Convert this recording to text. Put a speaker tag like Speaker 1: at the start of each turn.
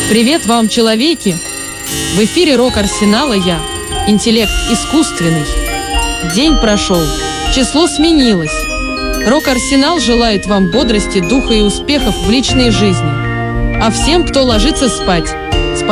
Speaker 1: Привет вам, человеки! В эфире Рок Арсенала я, интеллект искусственный. День прошел, число сменилось. Рок Арсенал желает вам бодрости, духа и успехов в личной жизни. А всем, кто ложится спать,